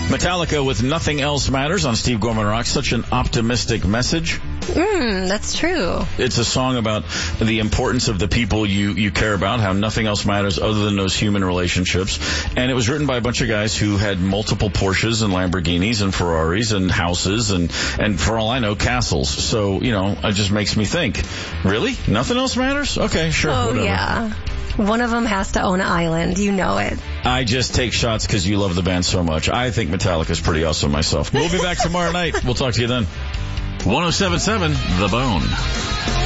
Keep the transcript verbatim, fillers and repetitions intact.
Metallica with Nothing Else Matters on Steve Gorman Rock. Such an optimistic message. Mm, that's true. It's a song about the importance of the people you, you care about, how nothing else matters other than those human relationships. And it was written by a bunch of guys who had multiple Porsches and Lamborghinis and Ferraris and houses and, and for all I know, castles. So, you know, it just makes me think, really? Nothing else matters? Okay, sure, oh, whatever. Yeah. One of them has to own an island. You know it. I just take shots because you love the band so much. I think Metallica's pretty awesome myself. We'll be back tomorrow night. We'll talk to you then. one oh seven point seven The Bone.